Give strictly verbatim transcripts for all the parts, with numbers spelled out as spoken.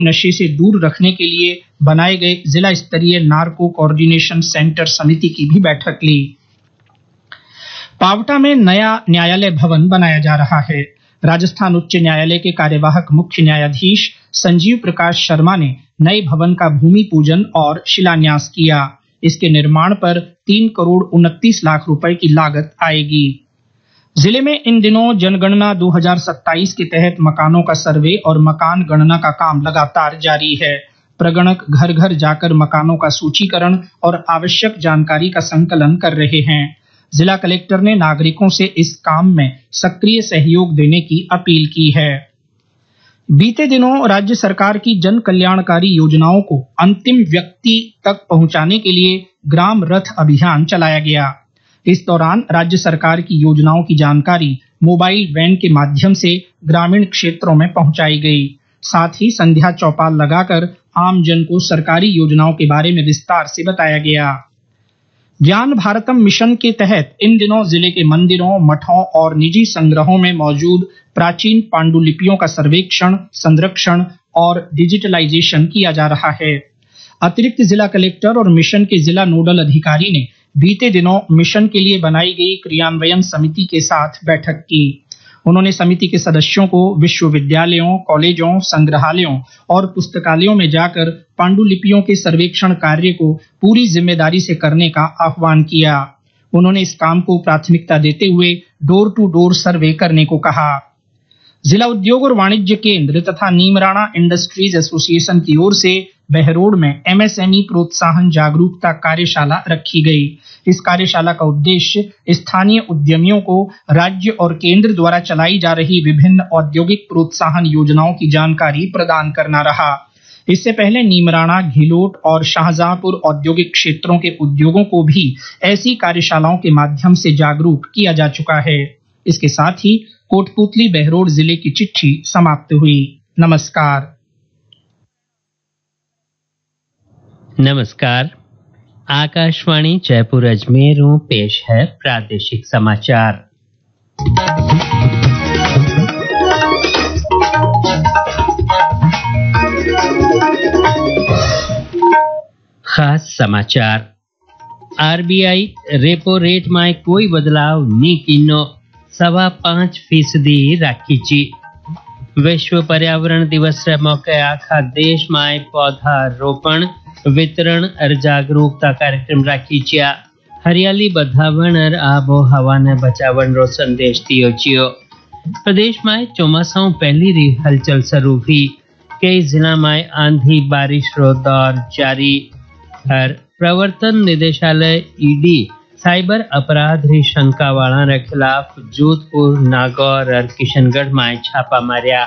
नशे से दूर रखने के लिए बनाए गए जिला स्तरीय नार्को कोऑर्डिनेशन सेंटर समिति की भी बैठक ली। पावटा में नया न्यायालय भवन बनाया जा रहा है। राजस्थान उच्च न्यायालय के कार्यवाहक मुख्य न्यायाधीश संजीव प्रकाश शर्मा ने नए भवन का भूमि पूजन और शिलान्यास किया। इसके निर्माण पर तीन करोड़ उनतीस लाख रुपए की लागत आएगी। जिले में इन दिनों जनगणना दो हज़ार सत्ताईस के तहत मकानों का सर्वे और मकान गणना का काम लगातार जारी है। प्रगणक घर घर जाकर मकानों का सूचीकरण और आवश्यक जानकारी का संकलन कर रहे हैं। जिला कलेक्टर ने नागरिकों से इस काम में सक्रिय सहयोग देने की अपील की है। बीते दिनों राज्य सरकार की जन कल्याणकारी योजनाओं को अंतिम व्यक्ति तक पहुंचाने के लिए ग्राम रथ अभियान चलाया गया। इस दौरान राज्य सरकार की योजनाओं की जानकारी मोबाइल वैन के माध्यम से ग्रामीण क्षेत्रों में पहुंचाई गई। साथ ही संध्या चौपाल लगाकर आम जन को सरकारी योजनाओं के बारे में विस्तार से बताया गया। ज्ञान भारतम मिशन के तहत इन दिनों जिले के मंदिरों, मठों और निजी संग्रहों में मौजूद प्राचीन पांडुलिपियों का सर्वेक्षण, संरक्षण और डिजिटलाइजेशन किया जा रहा है। अतिरिक्त जिला कलेक्टर और मिशन के जिला नोडल अधिकारी ने बीते दिनों मिशन के लिए बनाई गई क्रियान्वयन समिति के साथ बैठक की। उन्होंने समिति के सदस्यों को विश्वविद्यालयों, कॉलेजों, संग्रहालयों और पुस्तकालयों में जाकर पांडुलिपियों के सर्वेक्षण कार्य को पूरी जिम्मेदारी से करने का आह्वान किया। उन्होंने इस काम को प्राथमिकता देते हुए डोर टू डोर सर्वे करने को कहा। जिला उद्योग और वाणिज्य केंद्र तथा नीमराणा इंडस्ट्रीज एसोसिएशन की ओर से बहरोड में एमएसएमई प्रोत्साहन जागरूकता कार्यशाला रखी गई। इस कार्यशाला का उद्देश्य स्थानीय उद्यमियों को राज्य और केंद्र द्वारा चलाई जा रही विभिन्न औद्योगिक प्रोत्साहन योजनाओं की जानकारी प्रदान करना रहा। इससे पहले नीमराणा, घिलोट और शाहजहांपुर औद्योगिक क्षेत्रों के उद्योगों को भी ऐसी कार्यशालाओं के माध्यम से जागरूक किया जा चुका है। इसके साथ ही कोटपूतली बहरोड जिले की चिट्ठी समाप्त हुई। नमस्कार। नमस्कार। आकाशवाणी जयपुर अजमेर पेश है प्रादेशिक समाचार। खास समाचार। आरबीआई रेपो रेट में कोई बदलाव नहीं कीनो सवा पांच फीसदी राखी। विश्व पर्यावरण दिवस रे मौके आखा देश में पौधा रोपण, वितरण और जागरूकता कार्यक्रम राखी। हरियाली बधावण और आबोहवा ने बचावन रो संदेश दियो जियो। प्रदेश में चौमासाओं पहली री हलचल शुरू हुई। कई जिला में आंधी बारिश रो दौर जारी। और प्रवर्तन निदेशालय ईडी साइबर अपराध री शंका वाला रे खिलाफ जोधपुर, नागौर और किशनगढ़ में छापा मारिया।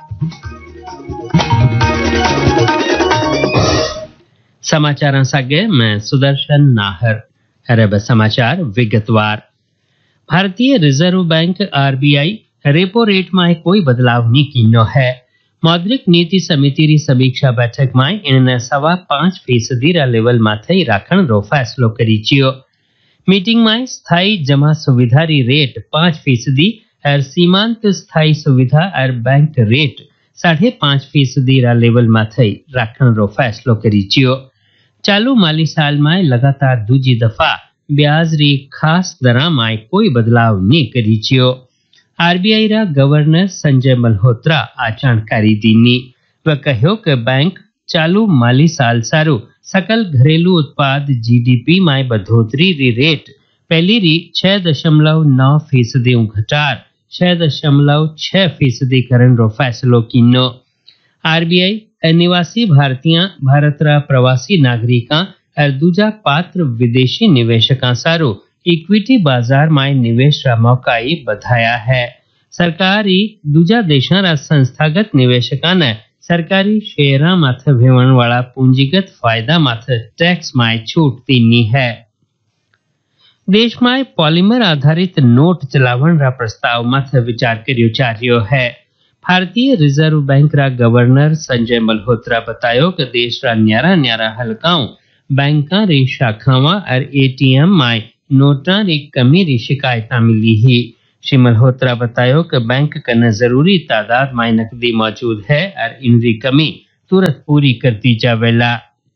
समाचार सागे मैं सुदर्शन नाहर। हरे समाचार विगतवार। भारतीय reserve bank RBI repo rate में कोई बदलाव नहीं कीनो है। मौद्रिक नीति समिति री समीक्षा बैठक में इन्हें सवा पांच फीसदी रा लेवल माथे राखण रो फैसलो करी चियो। मीटिंग में स्थायी जमा सुविधा री रेट पांच फीसदी और सीमांत स्थायी सुविधा और बैंक रेट साढ़े पांच फीसदी रा लेवल माथे राखण रो फैसलो करी चियो। चालू माली साल में लगातार दूजी दफा ब्याज री खास दरा में कोई बदलाव नहीं करी चियो। आरबीआई रा गवर्नर संजय मल्होत्रा आ जानकारी दीनी। वह कहो कि बैंक चालू माली साल सारू सकल घरेलू उत्पाद जीडीपी में बढ़ोतरी री रेट पहली री छह दशमलव नौ फीसदी घटार छह दशमलव छह फीसदी करण रो फैसलो कीनो। आरबीआई अनिवासी भारतीय, भारत रा प्रवासी नागरिकां और दूजा पात्र विदेशी निवेशकां सारू इक्विटी बाजार में निवेश रा मौका बधाया है। सरकारी दूजा देशा रा संस्थागत निवेशकां ने सरकारी शेयरा माथे भेवण वाला पूंजीगत फायदा माथे टैक्स में छूट दीनी है। देश में पॉलीमर आधारित नोट चलावण रा प्रस्ताव माथे विचार कर्यो जा रह्यो है। भारतीय रिजर्व बैंक रा गवर्नर संजय मल्होत्रा बतायो कि देश रा न्यारा न्यारा हलकाओं बैंका री शाखावां और एटीएम में नोटा री कमी री शिकायत मिली ही। श्री मल्होत्रा बतायो कि बैंक कने जरूरी तादाद में नकदी मौजूद है और इनरी कमी तुरंत पूरी करती जावेला।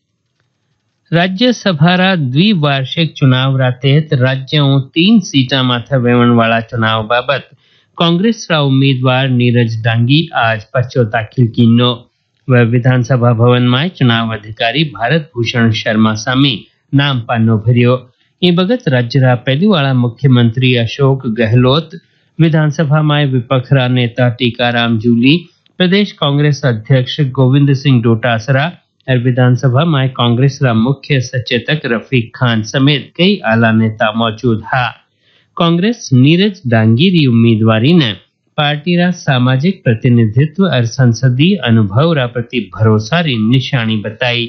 राज्यसभा द्विवार्षिक चुनाव तहत राज्यों तीन सीटा माथे वेवण वाला चुनाव बाबत कांग्रेस उम्मीदवार नीरज डांगी आज पर्चो दाखिल कीनो। वह विधानसभा भवन में चुनाव अधिकारी भारत भूषण शर्मा सामे नाम पानो भर्यो। ये बगत राज्य पहली वाला मुख्यमंत्री अशोक गहलोत, विधानसभा में विपक्ष नेता टीकाराम जूली, प्रदेश कांग्रेस अध्यक्ष गोविंद सिंह डोटासरा और विधानसभा में कांग्रेस मुख्य सचेतक रफीक खान समेत कई आला नेता मौजूद हा। कांग्रेस नीरज डांगी री उम्मीदवारी ने पार्टी रा सामाजिक प्रतिनिधित्व और संसदीय अनुभव रा प्रति भरोसा री निशानी बताई।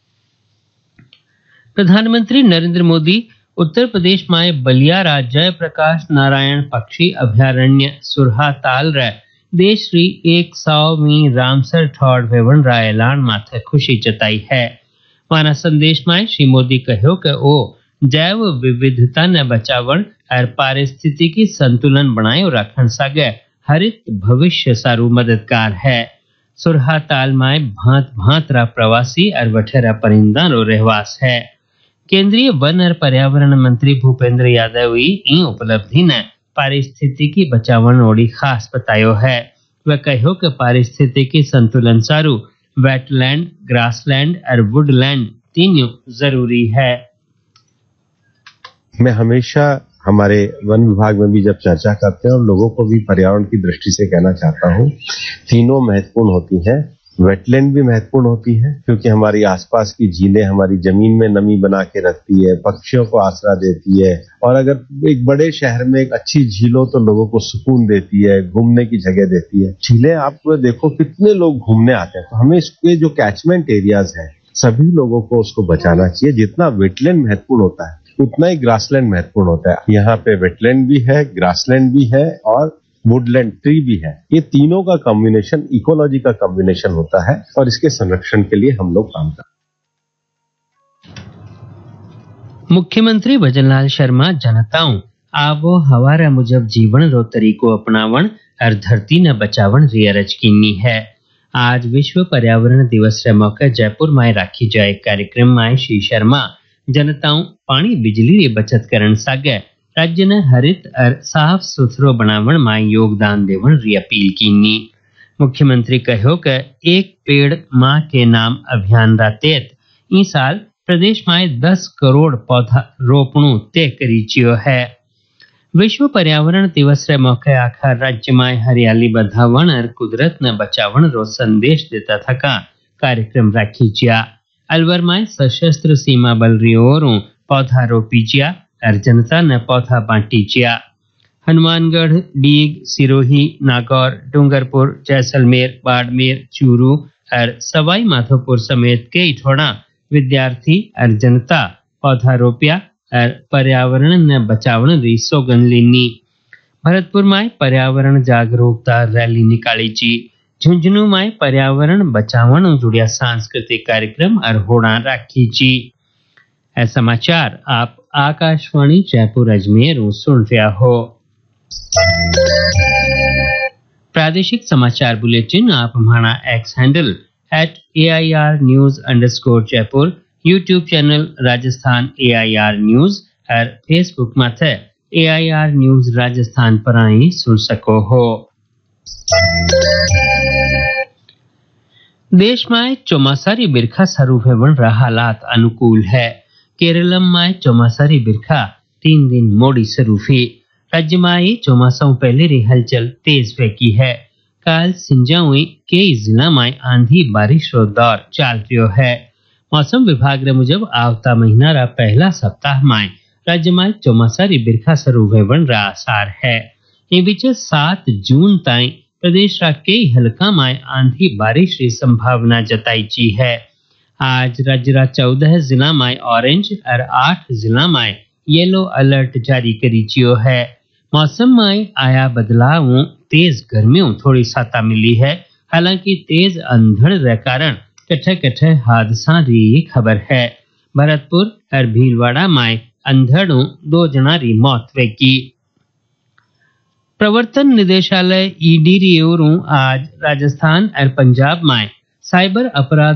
प्रधानमंत्री नरेंद्र मोदी उत्तर प्रदेश में बलिया रा जयप्रकाश नारायण पक्षी अभ्यारण्य सुरहा ताल रे देश री एक सौवीं रामसर ठौड़ वेवण रा ऐलान माथे खुशी जताई है। वाना संदेश में श्री मोदी कहो कि ओ जैव विविधता ने बचावण और पारिस्थितिकी संतुलन बनाए रखण सागे हरित भविष्य सारू मददगार है। सुरहा ताल में भांत भांत रा प्रवासी और वठेरा परिंदा रो रहवास है। केंद्रीय वन और पर्यावरण मंत्री भूपेंद्र यादव ई उपलब्धि ने पारिस्थितिकी बचावण ओड़ी खास बतायो है। वह कहो कि पारिस्थितिकी संतुलन सारू वेटलैंड, ग्रासलैंड और वुडलैंड तीनों जरूरी है। मैं हमेशा हमारे वन विभाग में भी जब चर्चा करते हैं और लोगों को भी पर्यावरण की दृष्टि से कहना चाहता हूँ, तीनों महत्वपूर्ण होती हैं। वेटलैंड भी महत्वपूर्ण होती है क्योंकि हमारी आसपास की झीलें हमारी जमीन में नमी बना के रखती है, पक्षियों को आसरा देती है, और अगर एक बड़े शहर में एक अच्छी झील हो तो लोगों को सुकून देती है, घूमने की जगह देती है। झीलें आप देखो कितने लोग घूमने आते हैं, तो हमें इसके जो कैचमेंट एरियाज है सभी लोगों को उसको बचाना चाहिए। जितना वेटलैंड महत्वपूर्ण होता है उतना ही ग्रासलैंड महत्वपूर्ण होता है। यहाँ पे वेटलैंड भी है, ग्रासलैंड भी है और वुडलैंड ट्री भी है। ये तीनों का कॉम्बिनेशन इकोलॉजी का कॉम्बिनेशन होता है और इसके संरक्षण के लिए हम लोग काम करते हैं। मुख्यमंत्री भजनलाल शर्मा जनताओं आवो हवारा मुजब जीवन रो तरीको अपनावण और धरती न बचावण री अरज कीनी है। आज विश्व पर्यावरण दिवस रे मौके जयपुर में राखी जाए कार्यक्रम में श्री शर्मा जनताओं पानी बिजली री बचत करण सागे राज्य ने हरित और साफ सुथरो बनावण में योगदान देवण री अपील कीनी। मुख्यमंत्री कहो कि एक पेड़ माँ के नाम अभियान रा तहत ई साल प्रदेश में दस करोड़ पौधा रोपणु तय करी चियो है। विश्व पर्यावरण दिवस रे मौके आखिर राज्य में हरियाली बढ़ावण और कुदरत ने बचावण रो संदेश देता थका कार्यक्रम राखी जिया। अलवर में सशस्त्र सीमा बल री ओरों पौधा रोपी जिया और जनता ने पौधा बांटी जिया। हनुमानगढ़, डीग, सिरोही, नागौर, डूंगरपुर, जैसलमेर, बाड़मेर, चूरू और सवाई माधोपुर समेत कई ठोड़ा विद्यार्थी और जनता पौधा रोपिया और पर्यावरण ने बचावण री सौगन लीनी। भरतपुर में पर्यावरण जागरूकता रैली निकाली जी। झुंझुनू में पर्यावरण बचावण जुड़िया सांस्कृतिक कार्यक्रम और होड़ा राखी जी। ऐसा समाचार आप आकाशवाणी जयपुर अजमेर सुन रहा हो। प्रादेशिक समाचार बुलेटिन आप हमारा x handle at A I R news underscore Jaipur, YouTube channel Rajasthan A I R news और फेसबुक माथे ए आई आर न्यूज राजस्थान पर आई सुन सको हो। देश में चौमासारी बिरखा शुरू होने रा हालात अनुकूल है। केरलम में चौमासारी बिरखा तीन दिन मोड़ी शुरू हुई। राज्य में चौमासा पहले री हलचल तेज फेंकी है। काल सिंजाऊ कई जिला में आंधी बारिश रो दौर चल रहा है। मौसम विभाग रे मुजब आवता महीना रा पहला सप्ताह में राज्य में चौमासारी बिरखा शुरू होने रा आसार है। इन बीच सात जून तक प्रदेश रा कई हलका में आंधी बारिश की संभावना जताई ची है। आज राज्य रा चौदह जिला में ऑरेंज और आठ जिला में येलो अलर्ट जारी करी चियो है। मौसम में आया बदलाव तेज गर्मियों थोड़ी साता मिली है। हालांकि तेज अंधड़ रे कारण कठे कठे हादसा री खबर है। भरतपुर और भीलवाड़ा में अंधड़ों दो जना री मौत वेगी। प्रवर्तन निदेशालय ईडी री ओरों आज राजस्थान और पंजाब में साइबर अपराध